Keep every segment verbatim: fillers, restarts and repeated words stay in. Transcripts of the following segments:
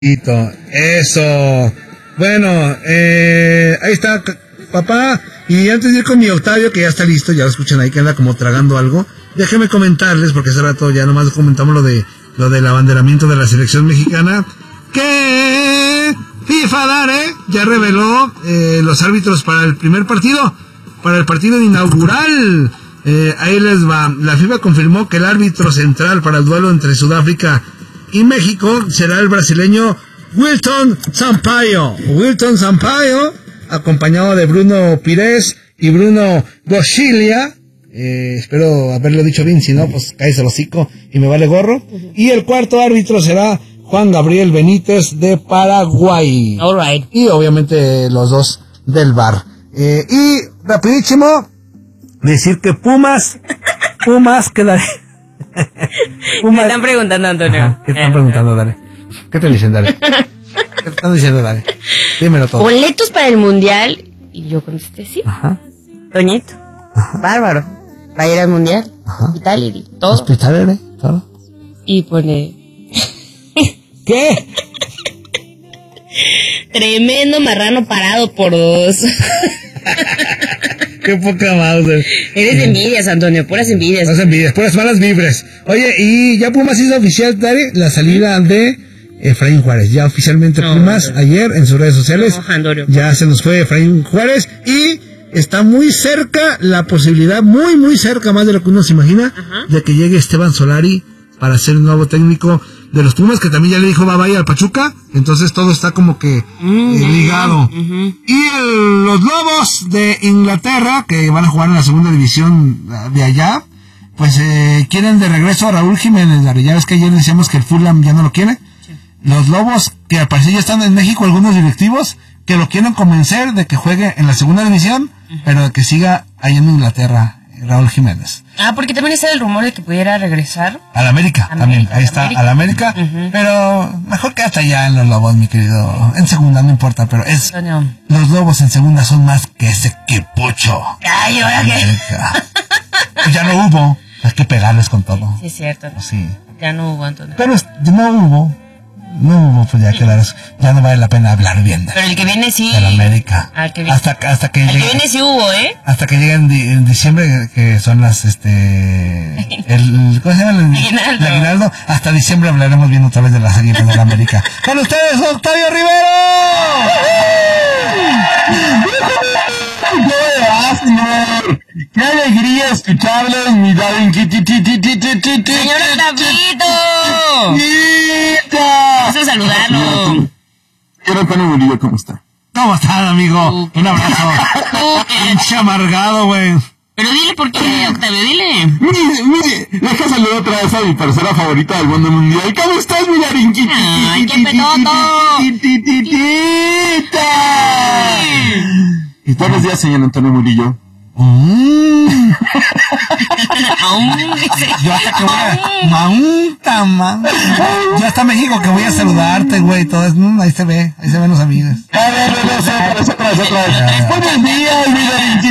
Eso. Bueno, eh, ahí está, papá. Y antes de ir con mi Octavio, que ya está listo, ya lo escuchan ahí que anda como tragando algo, déjenme comentarles, porque hace rato ya nomás comentamos lo de lo del abanderamiento de la selección mexicana, que FIFA Dare ya reveló eh, los árbitros para el primer partido, para el partido inaugural. Eh, ahí les va. La FIFA confirmó que el árbitro central para el duelo entre Sudáfrica y México será el brasileño Wilton Sampaio. Wilton Sampaio, acompañado de Bruno Pires y Bruno Goscilia. Eh, espero haberlo dicho bien, si no, pues cállese el hocico y me vale gorro. Y el cuarto árbitro será Juan Gabriel Benítez de Paraguay. All right. Y obviamente los dos del V A R. Eh, y rapidísimo, decir que Pumas, Pumas quedará... Me están preguntando, Antonio. Ajá, ¿qué te están preguntando, Dale? ¿Qué te dicen, Dale? ¿Qué te están diciendo, Dale? Dímelo todo. Boletos para el mundial. Y yo contesté sí. Ajá. Toñito. Ajá. Bárbaro. Va a ir al mundial. Ajá. Hospitality. Todo. Hospitality, todo. Y pone. ¿Qué? Tremendo marrano parado por dos. Qué poca madre. Eres de envidias, Antonio, puras envidias. Puras envidias, puras malas vibras. Oye, y ya Pumas hizo oficial, Dale, la salida de Efraín Juárez. Ya oficialmente No, Pumas, no. ayer en sus redes sociales, No, Antonio. ya se nos fue Efraín Juárez y está muy cerca la posibilidad, muy, muy cerca, más de lo que uno se imagina, Ajá. de que llegue Esteban Solari para ser el nuevo técnico de los Pumas, que también ya le dijo bye bye al Pachuca. Entonces todo está como que Mm, eh, ligado. uh-huh. Y el, los Lobos de Inglaterra, que van a jugar en la segunda división de allá, pues eh, quieren de regreso a Raúl Jiménez. Ya ves que ayer decíamos que el Fulham ya no lo quiere. Sí. Los Lobos, que al parecer ya están en México, algunos directivos, que lo quieren convencer de que juegue en la segunda división, uh-huh, pero de que siga ahí en Inglaterra, Raúl Jiménez. Ah, porque también está el rumor de que pudiera regresar. Al América, América también, ahí está, América. al América, Uh-huh. pero mejor quédate allá en los Lobos, mi querido. En segunda, no importa, pero es... Antonio. Los Lobos en segunda son más que ese quipucho. Ay, ¿ahora qué? América. Pues ya no hubo, hay que pegarles con todo. Sí, es cierto. ¿no? Sí. Ya no hubo, Antonio. Pero es- no hubo, no hubo, pues ya quedaron, ya no vale la pena hablar bien de, Pero el que viene sí. de la América. Ah, el que viene. Hasta, hasta que El que llegue, viene sí hubo, ¿eh? hasta que llegue en, di- en diciembre, que son las, este, el, ¿cómo se llama? El, Aguinaldo. el aguinaldo. Hasta diciembre hablaremos bien otra vez de las águilas de la América. Con ustedes, Octavio Rivero. ¡Qué alegría escucharles, mi darling! ¡Señor Octavito! ¡Quita! Eso es saludarlo. Señor Antonio Murillo, ¿cómo está? ¿Cómo están, amigo? Un abrazo. Pinche amargado, güey. Pero dile por qué, Octavio, dile. Mire, mire, deja saludar otra vez a mi persona favorita del mundo mundial. ¿Cómo estás, mi larinquita? Ay, qué petoto. Y buenos días, señor Antonio Murillo. Mm. Aún dice. Yo hasta que voy a... Maunta, man. Yo hasta México que voy a saludarte, güey. Todo es... mm, ahí se ve. Ahí se ven los amigos. A ver, otra vez, otra vez, otra vez. Buenos días, mi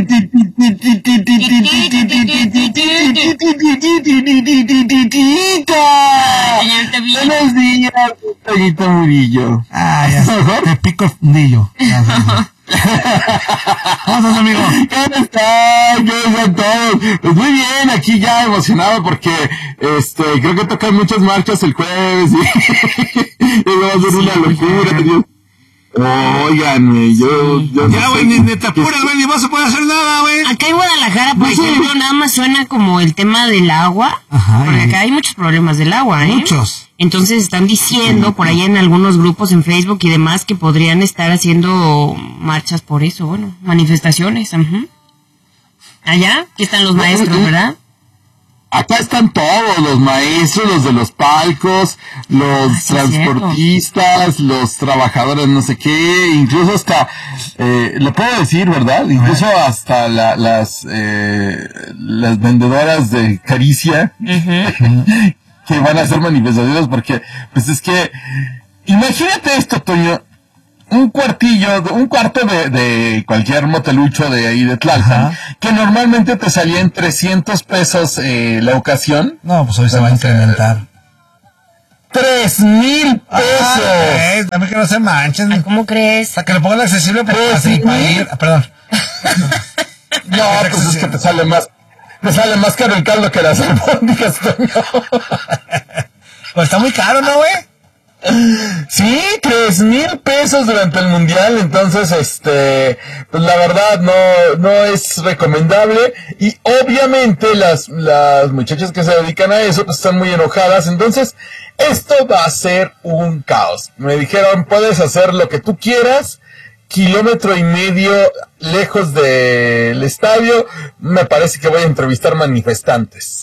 Señor Octavio. Buenos días, Octavito Murillo. Ah, ya sé. Te pico el fundillo. Ya sé. ¿Cómo estás, amigo? ¿Cómo están? ¿Cómo están todos? Pues muy bien, aquí ya emocionado porque este creo que tocan muchas marchas el jueves y, y va a ser una locura, Dios. Óiganme, yo, yo Ya, no güey, sé ni, qué- ni te apures, güey, ni vas a poder hacer nada, güey. Acá en Guadalajara, por No sé. ejemplo, nada más suena como el tema del agua. Ajá, Porque y- acá hay muchos problemas del agua, ¿eh? Muchos. Entonces están diciendo por ahí en algunos grupos en Facebook y demás que podrían estar haciendo marchas por eso, bueno, manifestaciones. Ujú. Allá, aquí están los maestros, ¿verdad? Acá están todos, los maestros, los de los palcos, los Ah, sí, transportistas, los trabajadores no sé qué, incluso hasta, eh, le puedo decir, ¿verdad? Incluso hasta la, las, eh, las vendedoras de caricia que van a hacer manifestaciones porque, pues es que, imagínate esto, Toño, un cuartillo, un cuarto de, de cualquier motelucho de ahí de Tlalpan, Ajá. que normalmente te salía en trescientos pesos eh, la ocasión. No, pues hoy se va a incrementar. Tres mil pesos. Ah, también que no se manchen. Ay, ¿cómo crees? Para que lo pongan accesible para, Pues, así, sí. para ir. Ah, perdón. No, pues es que te sale más, te sale más caro el caldo que las albóndigas, Toño. Pues está muy caro, ¿no, güey? Sí, tres mil pesos durante el mundial, entonces, este, pues la verdad no, no es recomendable y obviamente las, las muchachas que se dedican a eso pues están muy enojadas, entonces esto va a ser un caos. Me dijeron, puedes hacer lo que tú quieras, kilómetro y medio lejos del estadio, me parece que voy a entrevistar manifestantes.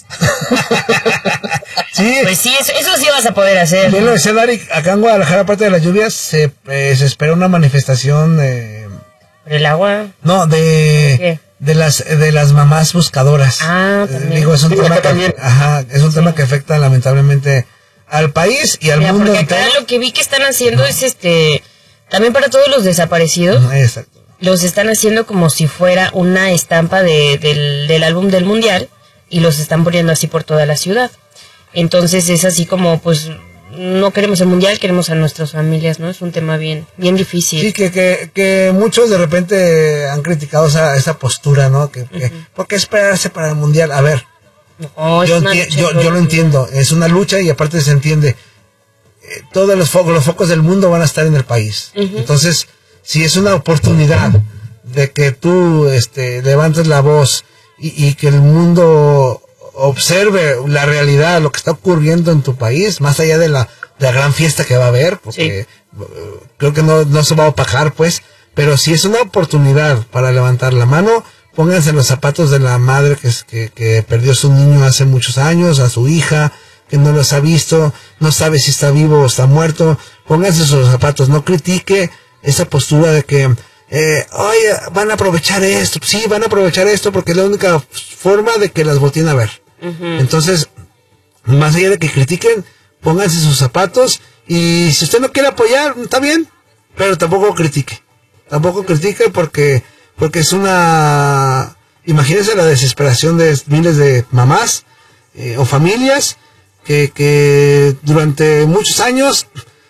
Sí. Pues sí, eso, eso sí vas a poder hacer. Bien lo decía Dari, acá en Guadalajara, aparte de las lluvias, se, eh, se espera una manifestación, eh, ¿El agua? no, de, ¿Qué? de las, de las mamás buscadoras. Ah, Eh, también. digo, es un Sí, tema acá que, también. ajá, es un tema que afecta lamentablemente al país y al Mira, mundo porque acá entero. lo que vi que están haciendo es este, también para todos los desaparecidos, Exacto. los están haciendo como si fuera una estampa de, del, del álbum del mundial y los están poniendo así por toda la ciudad. Entonces es así como, pues, no queremos el mundial, queremos a nuestras familias, ¿no? Es un tema bien, bien difícil. Sí, que, que, que muchos de repente han criticado esa, esa postura, ¿no? Que, que, ¿por qué esperarse para el mundial? A ver, No, es yo, una enti- lucha yo, todo yo lo el entiendo, es una lucha y aparte se entiende, eh, todos los focos, los focos del mundo van a estar en el país. Ujú. Entonces, si es una oportunidad de que tú este, levantes la voz y, y que el mundo observe la realidad, lo que está ocurriendo en tu país, más allá de la, de la gran fiesta que va a haber, porque uh, creo que no, no se va a opacar, pues, pero si es una oportunidad para levantar la mano, pónganse en los zapatos de la madre que, es- que, que perdió a su niño hace muchos años, a su hija, que no los ha visto, no sabe si está vivo o está muerto, pónganse sus zapatos, no critique esa postura de que, eh, oye, van a aprovechar esto, sí, van a aprovechar esto porque es la única forma de que las volteen a ver. Entonces, más allá de que critiquen, pónganse sus zapatos y si usted no quiere apoyar, está bien, pero tampoco critique. Tampoco critique porque porque es una... Imagínense la desesperación de miles de mamás eh, o familias que, que durante muchos años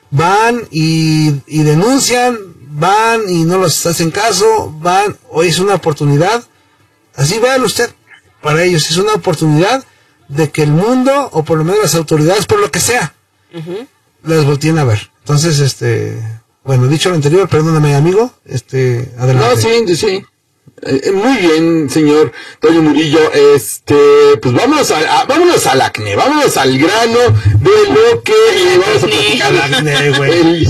van y, y denuncian, van y no los hacen caso, van, hoy es una oportunidad, así véalo usted, para ellos es una oportunidad de que el mundo, o por lo menos las autoridades, por lo que sea, las volteen a ver. Entonces, este, bueno, dicho lo anterior, perdóname amigo, este, adelante. No, sí, sí. Eh, muy bien, señor Toño Murillo. Este, pues vámonos al, a, vámonos al acné, vámonos al grano de lo que eh, vamos a platicar. Al acné, güey. El-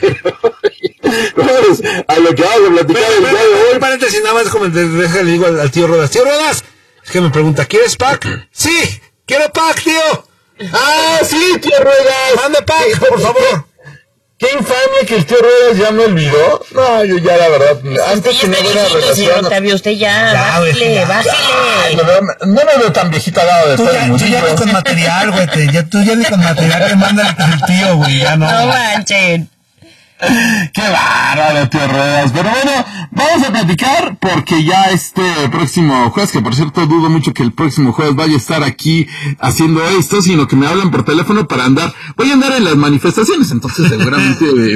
Vámonos a lo que vamos a platicar el día de hoy. Un paréntesis, nada más como le déjale digo al, al tío Rodas. Tío Rodas, es que me pregunta, ¿quieres pack? Sí, quiero pack, tío. Ah, sí, tío Ruedas. Mande pack, por favor. Qué infamia que el tío Ruedas ya me olvidó. No, yo ya la verdad, antes Usted ya tenía está buena viejito, señor relación. Octavio, usted ya, Ya, güey, bájele, ya. Ay, bájele. no, me- no me veo tan viejito al lado de Tú Toño ya, tú ya Murillo. ni con material, güey, te- ya, tú ya ni con material te manda el, el tío, güey, ya no. No manchen. Qué bárbaro, tío Ruedas. Pero bueno, vamos a platicar porque ya este próximo jueves, que por cierto dudo mucho que el próximo jueves vaya a estar aquí haciendo esto, sino que me hablan por teléfono para andar, voy a andar en las manifestaciones, entonces seguramente me,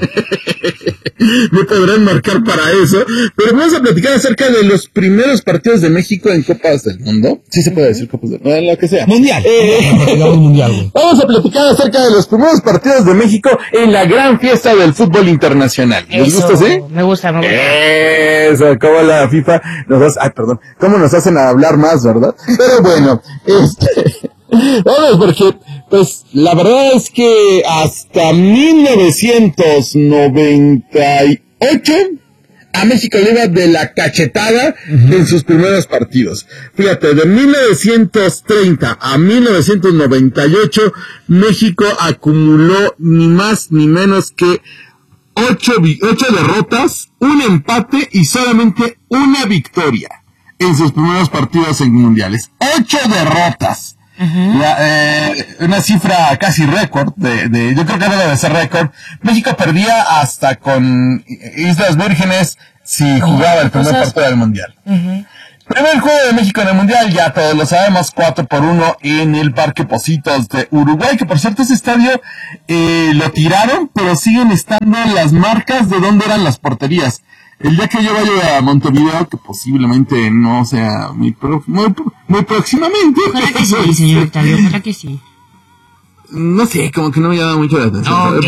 me podrán marcar para eso. Pero vamos a platicar acerca de los primeros partidos de México en Copas del Mundo. Sí se puede decir Copas del Mundo, en lo que sea. Mundial. Eh, mundial, güey. Vamos a platicar acerca de los primeros partidos de México en la gran fiesta del fútbol internacional. ¿Les Eso, gusta, sí? me gusta, me gusta. Eso, como la FIFA nos hace, ay, perdón, cómo nos hacen hablar más, ¿verdad? Pero bueno, este, vamos, porque, pues, la verdad es que hasta mil novecientos noventa y ocho a México le iba de la cachetada en sus primeros partidos. Fíjate, de mil novecientos treinta a mil novecientos noventa y ocho, México acumuló ni más ni menos que ocho, vi- ocho derrotas, un empate y solamente una victoria en sus primeros partidos en mundiales. Ocho derrotas. La, eh, una cifra casi récord de, de, yo creo que no debe ser récord. México perdía hasta con Islas Vírgenes si jugaba el primer cosas- partido del mundial. Primer juego de México en el Mundial, ya todos lo sabemos, cuatro por uno en el Parque Pocitos de Uruguay, que por cierto ese estadio eh, lo tiraron, pero siguen estando las marcas de dónde eran las porterías. El día que yo vaya a Montevideo, que posiblemente no sea muy, pro, muy, muy próximamente. Ojalá que sí, señor Octavio, ojalá que sí. No sé, como que no me llama mucho la atención. No,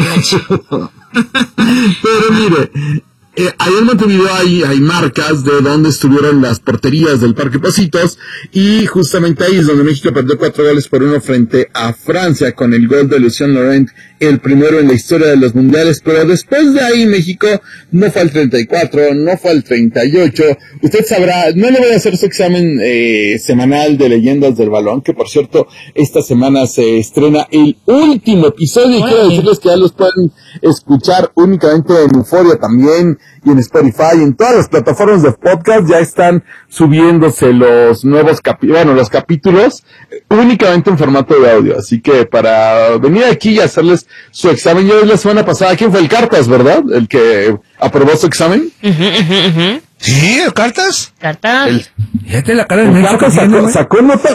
pero mire, Eh, ahí en Montevideo hay, hay marcas de donde estuvieron las porterías del Parque Pocitos, y justamente ahí es donde México perdió cuatro goles por uno frente a Francia, con el gol de Lucien Laurent, el primero en la historia de los mundiales. Pero después de ahí México no fue al treinta y cuatro, no fue al treinta y ocho. Usted sabrá, no le voy a hacer su examen eh, semanal de leyendas del balón, que por cierto esta semana se estrena el último episodio, y quiero decirles que ya los pueden escuchar únicamente en Euforia también, y en Spotify, y en todas las plataformas de podcast ya están subiéndose los nuevos capítulos, bueno, los capítulos únicamente en formato de audio. Así que para venir aquí y hacerles su examen, yo la semana pasada, ¿quién fue? El Cartas, ¿verdad? El que aprobó su examen. Uh-huh, uh-huh, uh-huh. Sí, el Cartas. Cartas. El, Fíjate la cara de el México Cartas que tiene, sacó, güey. sacó nota.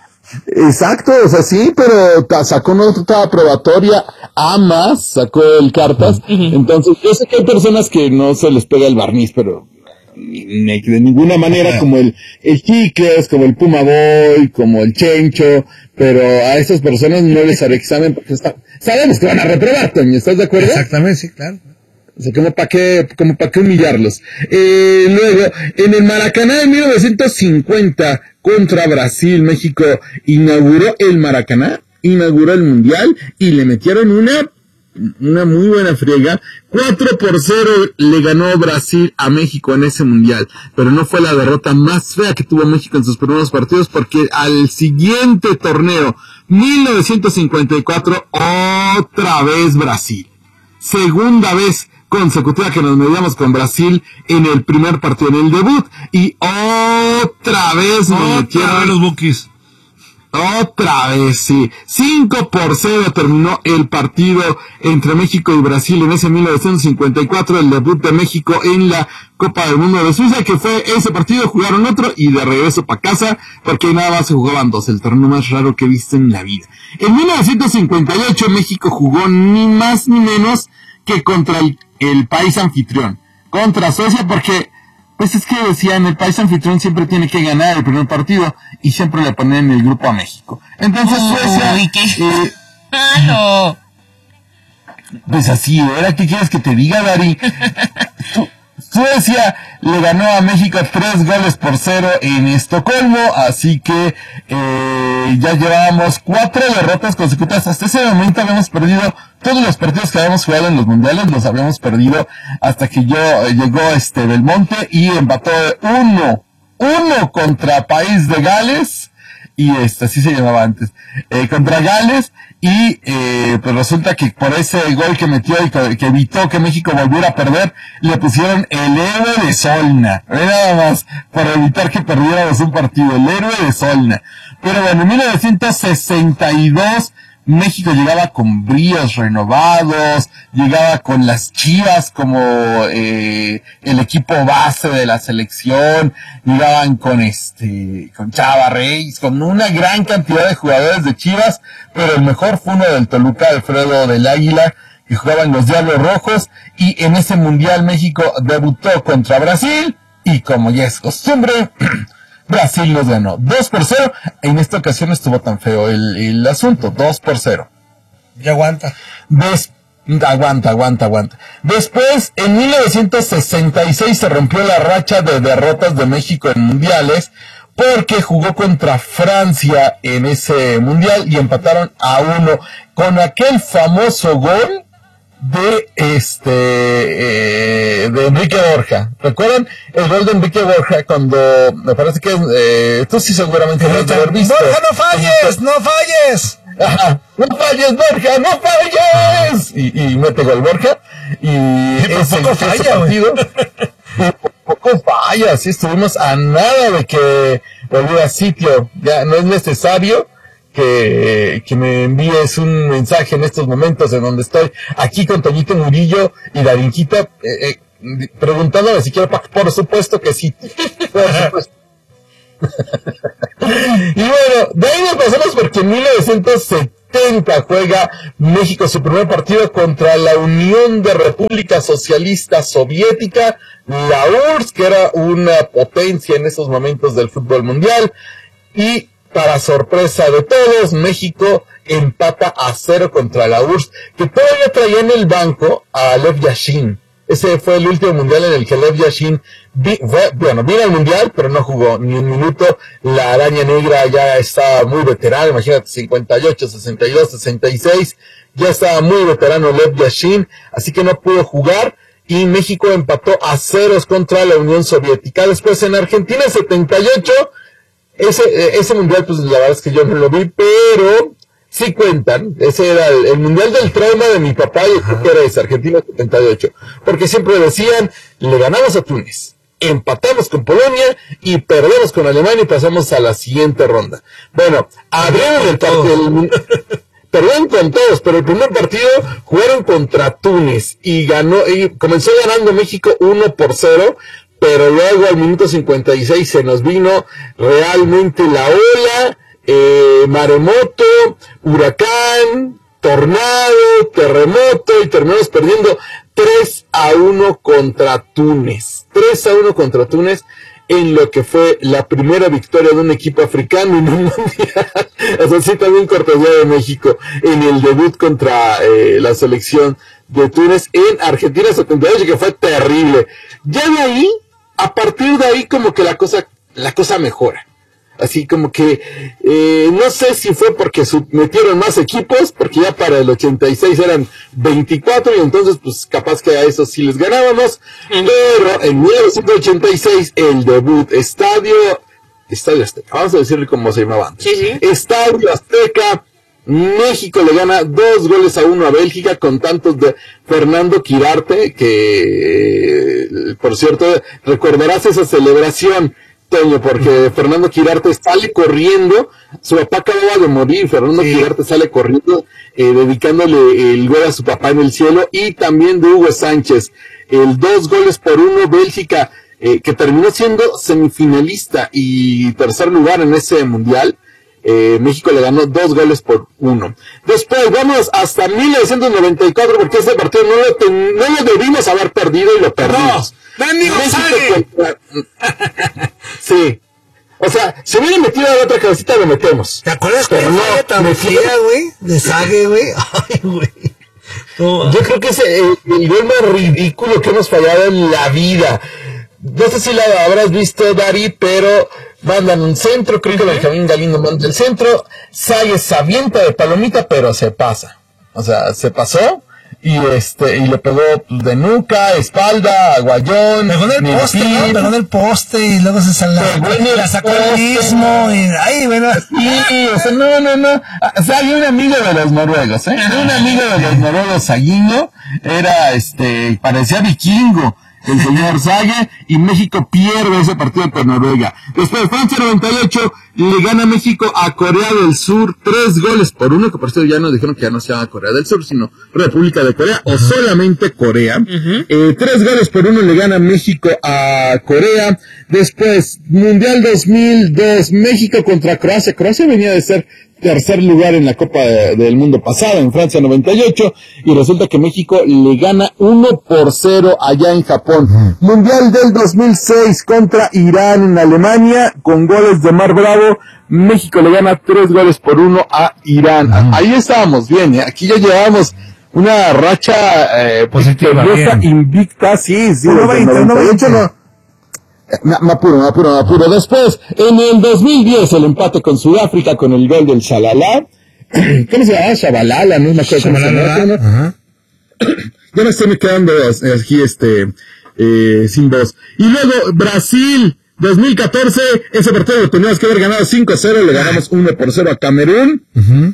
Exacto, o sea, sí, pero ta- sacó nota aprobatoria a más, sacó el Cartas. Uh-huh. Entonces, yo sé que hay personas que no se les pega el barniz, pero ni, ni, de ninguna manera, uh-huh, como el, el Chicles, como el Puma Boy, como el Chencho, pero a esas personas no les haré examen porque está, sabemos que van a reprobar, Toño, ¿estás de acuerdo? Exactamente, sí, claro. O sea, como para qué, como para qué humillarlos. Eh, luego, en el Maracaná de mil novecientos cincuenta contra Brasil, México inauguró el Maracaná, inauguró el Mundial, y le metieron una, una muy buena friega. cuatro por cero le ganó Brasil a México en ese Mundial, pero no fue la derrota más fea que tuvo México en sus primeros partidos, porque al siguiente torneo, mil novecientos cincuenta y cuatro, otra vez Brasil. Segunda vez consecutiva que nos medíamos con Brasil en el primer partido, en el debut, y otra vez nos metieron los Bukis. Otra vez, sí. cinco por cero terminó el partido entre México y Brasil en ese mil novecientos cincuenta y cuatro, el debut de México en la Copa del Mundo de Suiza, que fue ese partido, jugaron otro y de regreso para casa, porque nada más se jugaban dos, el torneo más raro que he visto en la vida. En mil novecientos cincuenta y ocho México jugó ni más ni menos que contra el, el país anfitrión, contra Suecia, porque pues es que decían, el país anfitrión siempre tiene que ganar el primer partido, y siempre le ponen en el grupo a México. Entonces oh, Suecia... ¿y qué? Eh, ah, no. Pues así, ¿ahora qué quieres que te diga, Dari? Su- Suecia le ganó a México tres goles por cero en Estocolmo, así que eh, ya llevábamos cuatro derrotas consecutivas. Hasta ese momento habíamos perdido todos los partidos que habíamos jugado en los mundiales, los habíamos perdido hasta que yo eh, llegó este Belmonte y empató uno, uno contra País de Gales, y este, así se llamaba antes, eh, contra Gales, y eh, pues resulta que por ese gol que metió y que, que evitó que México volviera a perder, le pusieron el héroe de Solna, ¿eh? Nada más, para evitar que perdiéramos un partido, el héroe de Solna. Pero bueno, en mil novecientos sesenta y dos México llegaba con bríos renovados, llegaba con las Chivas como eh, el equipo base de la selección, llegaban con este, con Chava Reyes, con una gran cantidad de jugadores de Chivas, pero el mejor fue uno del Toluca, Alfredo del Águila, que jugaban los Diablos Rojos, y en ese Mundial México debutó contra Brasil, y como ya es costumbre, Brasil nos ganó dos por cero. En esta ocasión estuvo tan feo el, el asunto, dos por cero. Ya aguanta. Des, aguanta, aguanta, aguanta. Después, en mil novecientos sesenta y seis se rompió la racha de derrotas de México en mundiales, porque jugó contra Francia en ese mundial y empataron a uno con aquel famoso gol de este eh, de Enrique Borja. ¿Recuerdan el gol de Enrique Borja cuando me parece que eh, tú sí seguramente lo has de haber visto? ¡Borja, no falles! ¡No falles! Ajá, ¡no falles, Borja! ¡No falles! Y, y mete gol Borja, y Sí, por ese, poco ese falla, partido, y por poco falla, sí, estuvimos a nada de que volviera sitio. Ya no es necesario que, que me envíes un mensaje en estos momentos en donde estoy aquí con Toñito Murillo y Darinquita, eh, eh, preguntándome si quiero, por supuesto que sí, por supuesto. Y bueno, de ahí nos pasamos porque en mil novecientos setenta juega México su primer partido contra la Unión de República Socialista Soviética, la U R S S, que era una potencia en esos momentos del fútbol mundial. Y para sorpresa de todos, México empata a cero contra la U R S S, que todavía traía en el banco a Lev Yashin. Ese fue el último mundial en el que Lev Yashin, vi, fue, bueno, vino al mundial, pero no jugó ni un minuto. La araña negra ya estaba muy veterano, imagínate, cincuenta y ocho, sesenta y dos, sesenta y seis, ya estaba muy veterano Lev Yashin, así que no pudo jugar, y México empató a ceros contra la Unión Soviética. Después en Argentina, setenta y ocho, ese, ese mundial, pues la verdad es que yo no lo vi, pero sí cuentan. Ese era el, el mundial del trauma de mi papá, y creo que era ese, Argentina setenta y ocho, porque siempre decían, le ganamos a Túnez, empatamos con Polonia y perdemos con Alemania y pasamos a la siguiente ronda. Bueno, abrieron el partido, perdieron con todos, pero el primer partido jugaron contra Túnez y ganó, y comenzó ganando México uno por cero, pero luego al minuto cincuenta y seis se nos vino realmente la ola, eh, maremoto, huracán, tornado, terremoto, y terminamos perdiendo tres a uno contra Túnez. tres a uno contra Túnez en lo que fue la primera victoria de un equipo africano en un mundial. O sea, sí, también cortesía de México en el debut contra eh, la selección de Túnez en Argentina setenta y ocho, que fue terrible. Ya de ahí, a partir de ahí, como que la cosa, la cosa mejora. Así como que, eh, no sé si fue porque sub- metieron más equipos, porque ya para el ochenta y seis eran veinticuatro, y entonces pues capaz que a esos sí les ganábamos, pero en mil novecientos ochenta y seis el debut, estadio, estadio Azteca, vamos a decirle cómo se llamaba antes, Sí, sí. Estadio Azteca, México le gana dos goles a uno a Bélgica con tantos de Fernando Quirarte, que, eh, por cierto, recordarás esa celebración, Toño, porque Fernando Quirarte sale corriendo, su papá acababa de morir, Fernando sí. Quirarte sale corriendo, eh, dedicándole el gol a su papá en el cielo, y también de Hugo Sánchez, el dos goles por uno, Bélgica, eh, que terminó siendo semifinalista y tercer lugar en ese mundial. eh, México le ganó dos goles por uno. Después vamos hasta mil novecientos noventa y cuatro, porque ese partido no lo, ten, no lo debimos haber perdido y lo perdimos. ¡No! ¡Bendigo contra... Sí. O sea, si hubiera metido a la otra cabecita, lo metemos. ¿Te acuerdas pero que no tan fea, güey? De Sague, güey. Ay, güey. No. Yo creo que es el, el gol más ridículo que hemos fallado en la vida. No sé si la habrás visto, Dari, pero mandan un centro, creo que Benjamín Galindo manda el centro, Sague se avienta de palomita, pero se pasa. O sea, se pasó. Y este, y le pegó de nuca, espalda, aguayón. Pegó en el poste, ¿no? Pegó en el poste y luego se sal, la, la sacó el mismo y, ay, bueno. Sí, o sea, no, no, no. O sea, había un amigo de los noruegos, ¿eh? Un amigo de los noruegos, Saguinho, era, este, parecía vikingo, el señor Sague, y México pierde ese partido por Noruega. Después, Francia noventa y ocho, le gana México a Corea del Sur, tres goles por uno, que por eso ya nos dijeron que ya no se llama Corea del Sur, sino República de Corea, uh-huh. o solamente Corea. Uh-huh. Eh, tres goles por uno le gana México a Corea. Después, Mundial dos mil dos, México contra Croacia. Croacia venía de ser tercer lugar en la Copa de, del Mundo pasada, en Francia noventa y ocho, y resulta que México le gana uno por cero allá en Japón. Uh-huh. Mundial del dos mil seis contra Irán en Alemania, con goles de Mar Bravo, México le gana tres goles por uno a Irán. Uh-huh. Ahí estábamos bien, ¿eh? Aquí ya llevábamos una racha eh, positiva, invicta, sí, sí, uno veinte, noventa y ocho no. Me, me apuro, me apuro, me apuro. Después, en el dos mil diez, el empate con Sudáfrica con el gol del Shalalá. ¿Cómo se llama? Shabalala, no me acuerdo cómo se llama. Ya me estoy quedando aquí, este, eh, sin voz. Y luego, Brasil, dos mil catorce, ese partido lo teníamos que haber ganado cinco a cero, le ganamos uno por cero a Camerún. Uh-huh.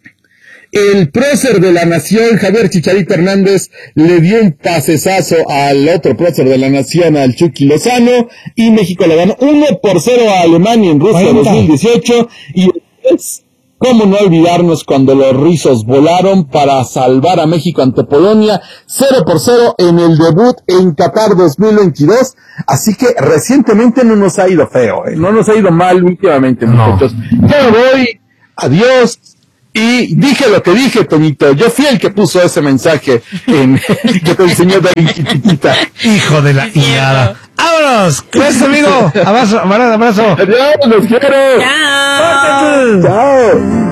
El prócer de la nación, Javier Chicharito Hernández, le dio un pasesazo al otro prócer de la nación, al Chucky Lozano, y México le ganó uno por cero a Alemania en Rusia dos mil dieciocho, y después, ¿Cómo no olvidarnos cuando los rizos volaron para salvar a México ante Polonia cero por cero en el debut en Qatar dos mil veintidós? Así que recientemente no nos ha ido feo, ¿eh? No nos ha ido mal últimamente, muchachos. No. Yo me voy, adiós. Y dije lo que dije, Toñito. Yo fui el que puso ese mensaje en que te enseñó David Chiquitita. Hijo de la hígada. ¡Vámonos! ¡Gracias, amigo! Abrazo, abrazo, abrazo. Adiós, los quiero. Chao. Chao.